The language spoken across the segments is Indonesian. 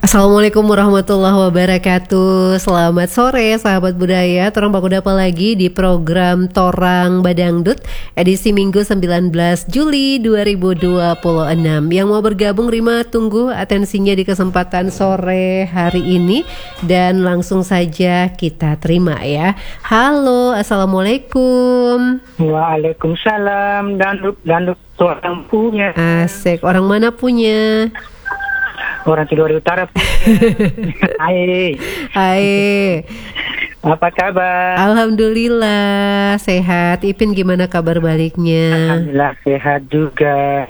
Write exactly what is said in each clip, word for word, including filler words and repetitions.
Assalamualaikum warahmatullahi wabarakatuh. Selamat sore sahabat budaya. Torang baku dapa lagi di program Torang Badangdut edisi Minggu sembilan belas Juli dua ribu dua puluh enam. Yang mau bergabung Rima tunggu atensinya di kesempatan sore hari ini. Dan langsung saja kita terima ya. Halo, Assalamualaikum. Waalaikumsalam. Dandut, dandut orang punya. Asik, orang mana punya? Orang Tidore Utara. Hai. Hai. Apa kabar? Alhamdulillah sehat. Ipin gimana kabar baliknya? Alhamdulillah sehat juga.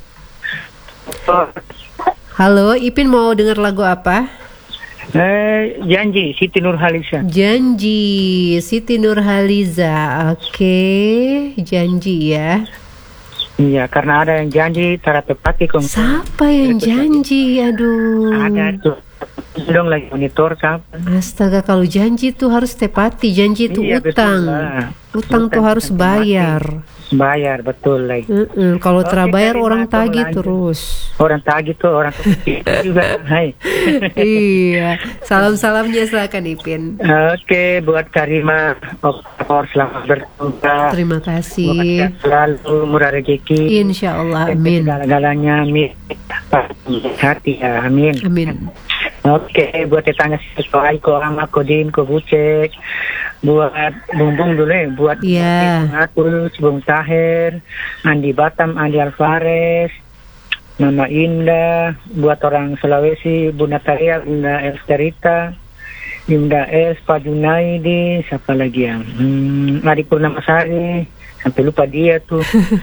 Halo, Ipin mau dengar lagu apa? Eh, Janji Siti Nurhaliza. Janji Siti Nurhaliza. Oke, janji ya. Iya, karena ada yang janji tara tepati kong. Siapa yang janji? Aduh. Ada tuh. Dong lagi monitor kapan. Astaga, kalau janji tuh harus tepati. Janji itu Iya, utang. Utang tuh harus bayar. Bayar betul lagi. Mm-mm. Kalau Oke, terbayar Karima, orang tagih lanjut. terus. Orang tagih tuh orang juga. Hai. Iya. Salam-salamnya silakan Ipin. Oke, buat Karima, operator selamat bertugas. Terima kasih. Semoga selalu murah rezeki. Insya Allah, Dan amin. segala-galanya, amin. Hati ya, amin. Amin. Oke, buat tetangga sesuai ko ama ko din ko bucek. Buat bumbung dulu ya, buat Iya. aku, Bung Tahir, Andi Batam, Andi Alvarez, Mama Indah, buat orang Sulawesi, Bunda Taria, Bunda Elsterita, Bunda Es, Pak Junaidi, siapa lagi ya? Hmm, Adi Purnamasari, sampai lupa dia tuh.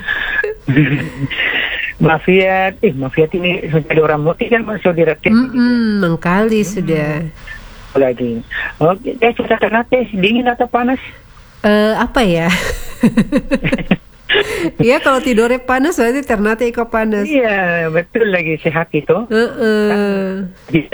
Mafiat, eh Mafiat ini sudah ada orang moti kan masuk direktif. Mm-mm, mengkali sudah. Lagi. Oke, eh kita ternate dingin atau panas? Eh apa ya? Iya, kalau tidurnya panas berarti Ternate iko panas. Iya, betul lagi sehat itu. Heeh.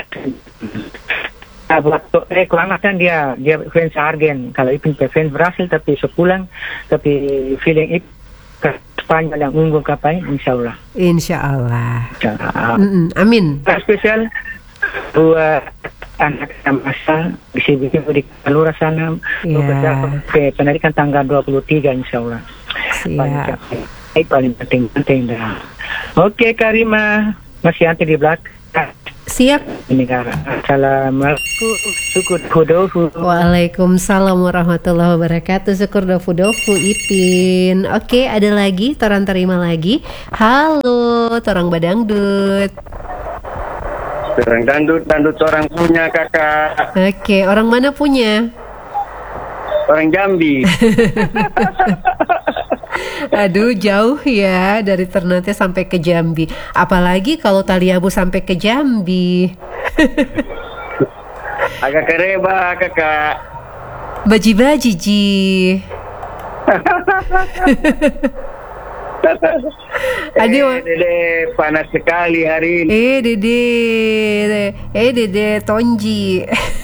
Nah, buat eh kurang kan dia dia fans Argen. Kalau Ipin fans Brasil tapi sepulang tapi feeling Ipin ke Spanyol yang unggul kapai insyaallah. Insyaallah. Insyaallah. Mm-mm, amin. Spesial buat anak masa bisa bikin di Kalura sana Ya. ke penarikan tanggal dua puluh tiga insyaallah. Siap. Ini paling penting penting dah. Oke Karima, masih anti di belakang. Siap. Ini negara. Assalamualaikum. Syukur kudofu. Waalaikumsalam warahmatullahi wabarakatuh. Syukur dofu dofu Ipin. Oke, ada lagi, Torang terima lagi. Halo, Torang Badangdut. Orang dandut, dandut orang punya kakak. Oke, orang mana punya? Orang Jambi. Aduh, jauh ya dari Ternate sampai ke Jambi. Apalagi kalau Taliabu sampai ke Jambi. Agak kereba kakak. Baji-baji ji. Aduh. Eh, dede panas sekali hari ini. Eh dede, eh dede Tonji.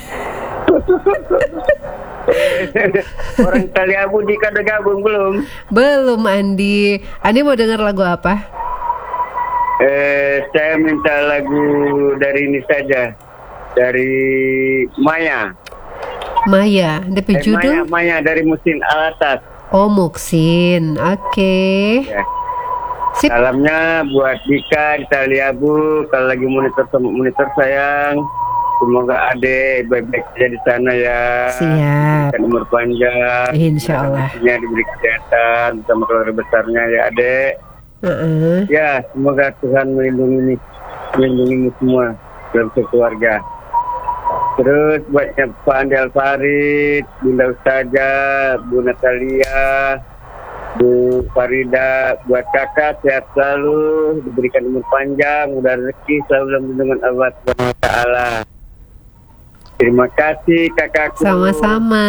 Orang Taliabu jika udah gabung belum? Belum Andi. Andi mau dengar lagu apa? Eh, saya minta lagu dari ini saja, dari Maya. Maya, D P Eh, Maya, judul? Maya dari Musin Alatas. Oh Muksin, oke. Ya. Sip. Salamnya buat Dika di Taliabu. Kalau lagi monitor monitor sayang. Semoga adek baik-baik saja di sana ya. Siap. Diberikan umur panjang. Insya Allah. Rezekinya diberi kesehatan bersama keluarga besarnya ya adek. Uh-uh. Ya semoga Tuhan melindungi melindungi semua dalam keluarga. Terus buatnya Pak Andi Alfarid, Bunda Ustazah, Bu Natalia, Bu Farida, buat kakak sehat selalu, diberikan umur panjang, mudah rezeki selalu dalam lindungan Allah Subhanahu wa taala. Terima kasih kakakku. Sama-sama.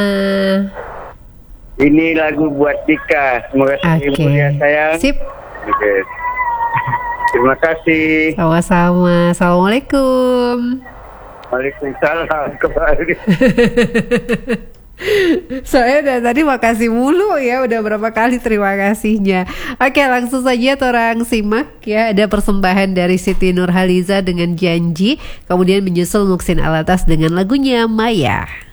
Ini lagu buat Dika. Semoga Oke. terhibur ya sayang. Sip. Oke. Terima kasih. Sama-sama. Assalamualaikum. Waalaikumsalam kembali. Soalnya dari tadi makasih mulu ya, udah berapa kali terima kasihnya. Oke, langsung saja orang simak ya, ada persembahan dari Siti Nurhaliza dengan Janji, kemudian menyusul Muksin Alatas dengan lagunya Maya.